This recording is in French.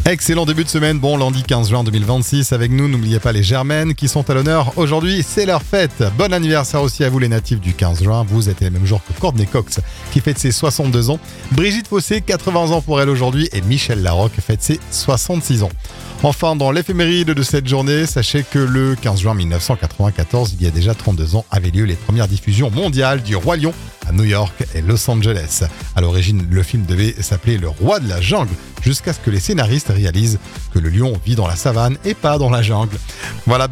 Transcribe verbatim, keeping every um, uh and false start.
Excellent début de semaine, bon lundi quinze juin deux mille vingt-six avec nous, n'oubliez pas les Germaines qui sont à l'honneur aujourd'hui, c'est leur fête. Bon anniversaire aussi à vous les natifs du quinze juin, vous êtes les mêmes jours que Courtney Cox qui fête ses soixante-deux ans, Brigitte Fossé, quatre-vingts ans pour elle aujourd'hui et Michel Larocque fête ses soixante-six ans. Enfin, dans l'éphéméride de cette journée, sachez que le quinze juin mille neuf cent quatre-vingt-quatorze, il y a déjà trente-deux ans, avaient lieu les premières diffusions mondiales du Roi Lion à New York et Los Angeles. À l'origine, le film devait s'appeler Le Roi de la Jungle, jusqu'à ce que les scénaristes réalisent que le lion vit dans la savane et pas dans la jungle. Voilà.